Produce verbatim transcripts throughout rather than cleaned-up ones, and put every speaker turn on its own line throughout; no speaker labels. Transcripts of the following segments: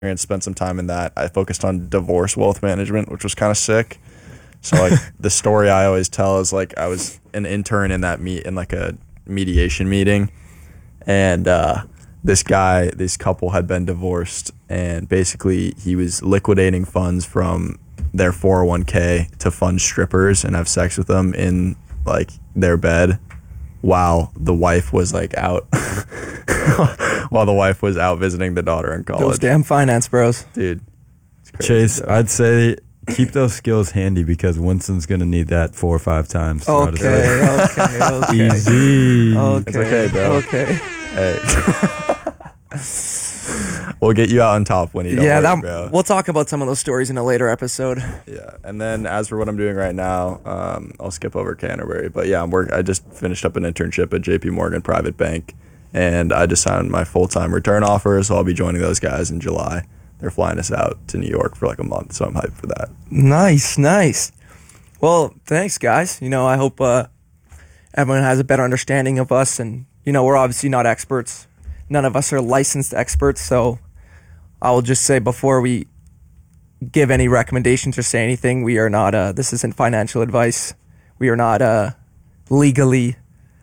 and spent some time in that. I focused on divorce wealth management, which was kind of sick. So like the story I always tell is like I was an intern in that meet in like a mediation meeting, and uh, this guy, this couple had been divorced, and basically he was liquidating funds from their four oh one k to fund strippers and have sex with them in like their bed while the wife was like out while the wife was out visiting the daughter in college.
Those damn finance bros.
Dude. It's crazy.
Chase, I'd say keep those skills handy because Winston's going to need that four or five times. throughout his life.
Okay, okay, okay.
Easy.
Okay,
It's okay, bro.
Okay.
Hey. We'll get you out on top when you don't
Yeah,
worry,
that,
bro.
we'll talk about some of those stories in a later episode.
Yeah, and then as for what I'm doing right now, um, I'll skip over Canterbury. But yeah, I'm work. I just finished up an internship at J P Morgan Private Bank, and I just signed my full-time return offer, so I'll be joining those guys in July. They're flying us out to New York for like a month, so I'm hyped for that.
Nice, nice. Well, thanks, guys. You know, I hope uh, everyone has a better understanding of us, and you know, we're obviously not experts. None of us are licensed experts, so I will just say before we give any recommendations or say anything, we are not, uh, this isn't financial advice. We are not uh, legally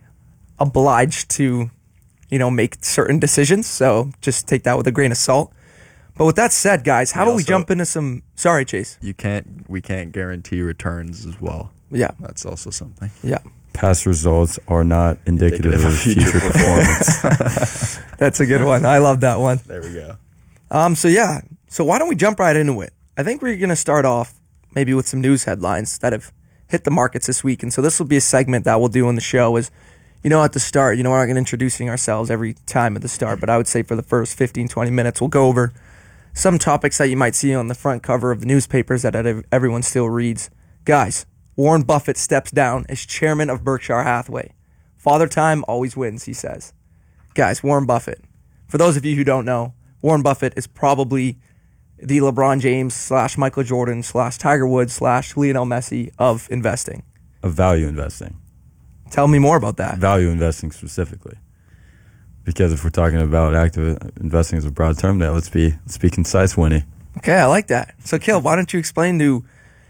obliged to, you know, make certain decisions. So just take that with a grain of salt. But with that said, guys, how
We
about we
also-
jump into some, sorry, Chase.
You can't. We can't guarantee returns as well.
Yeah,
That's also something.
yeah.
Past results are not indicative,
Indicative
of
of future
future performance.
That's a good one. I love that one.
There we go.
Um, so yeah, so why don't we jump right into it? I think we're going to start off maybe with some news headlines that have hit the markets this week. And so this will be a segment that we'll do on the show is, you know, at the start, you know, we're not going to introducing ourselves every time at the start, but I would say for the first fifteen, twenty minutes, we'll go over some topics that you might see on the front cover of the newspapers that ev- everyone still reads. Guys, Warren Buffett steps down as chairman of Berkshire Hathaway. Father time always wins, he says. Guys, Warren Buffett. For those of you who don't know, Warren Buffett is probably the LeBron James slash Michael Jordan slash Tiger Woods slash Lionel Messi of investing.
Of value investing.
Tell me more about that.
Value investing specifically. Because if we're talking about active investing as a broad term, now let's be let's be concise, Winnie.
Okay, I like that. So, Kill, why don't you explain to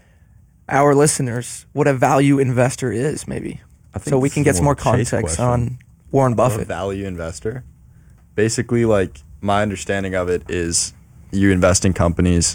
our listeners what a value investor is, maybe,
I think
so we
this
can
is
get some
more
more
of a Chase
context
question.
on Warren
I'm a
Buffett.
value investor. Basically, like my understanding of it is you invest in companies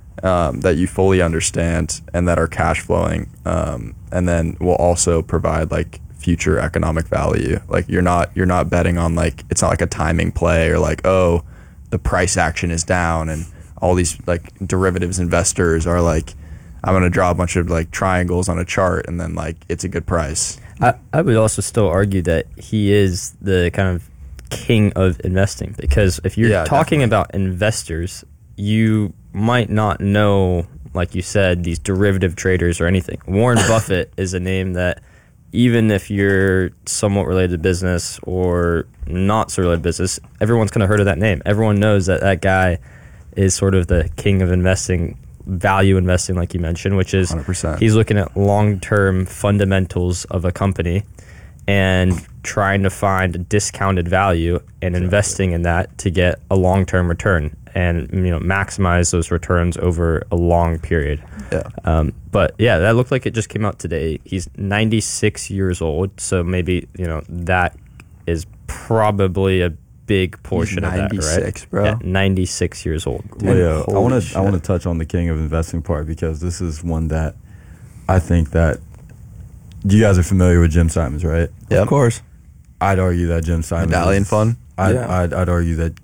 um, that you fully understand and that are cash flowing, um, and then will also provide like future economic value. Like you're not you're not betting on like it's not like a timing play or like, oh, the price action is down and all these like derivatives investors are like, I'm gonna draw a bunch of like triangles on a chart and then like it's a good price.
I, I would also still argue that he is the kind of king of investing, because if you're
Yeah,
talking
definitely.
about investors, you might not know, like you said, these derivative traders or anything. Warren Buffett is a name that even if you're somewhat related to business or not so related to business, everyone's kind of heard of that name. Everyone knows that that guy is sort of the king of investing, value investing, like you mentioned, which is
one hundred percent.
he's looking at long-term fundamentals of a company and trying to find discounted value and investing in that to get a long-term return and, you know, maximize those returns over a long period.
Yeah.
Um, but yeah, that looked like it just came out today. He's ninety-six years old, so maybe, you know, that is probably a big portion of that, right?
ninety-six, bro.
Yeah, ninety-six years old.
Leo, I
Holy
want to
shit.
I want to touch on the king of investing part because this is one that I think that you guys are familiar with Jim Simons, right?
Yep.
Of course.
I'd argue that Jim Simons
Medallion
is-
fund?
I'd,
Yeah.
I'd I'd argue that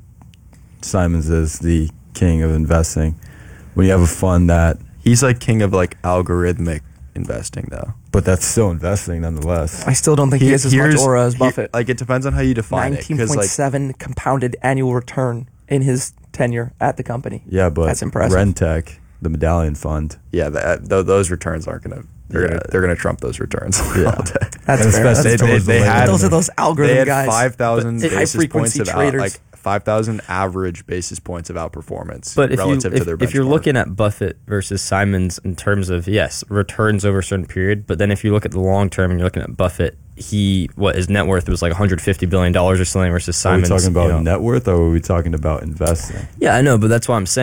Simons is the king of investing. When you have a fund that,
He's like king of like algorithmic investing though.
but that's still investing nonetheless.
I still don't think he, has as much
Here's-
aura as
he-
Buffett.
like it depends on how you define it.
nineteen
Because
point
like
seven compounded annual return in his tenure at the company.
Yeah, but
That's impressive.
Rentec, the Medallion Fund,
yeah, that, th- those returns aren't gonna they're
Yeah.
gonna they're gonna trump those returns.
Yeah.
all day.
That's
And
fair.
especially
That's
they,
towards
they
the
had
later
those are those
they
algorithm
had
guys.
five thousand
But high
basis points
frequency
of out,
traders.
like five thousand average basis points of outperformance
But if you
relative
if,
to their
if you're
benchmark.
looking at Buffett versus Simons in terms of, yes, returns over a certain period, but then if you look at the long term and you're looking at Buffett he what his net worth was like one hundred fifty billion dollars or something versus
Are we
Simon's.
talking about
you know,
net worth or are we talking about investing?
Yeah, I know, but that's what I'm saying.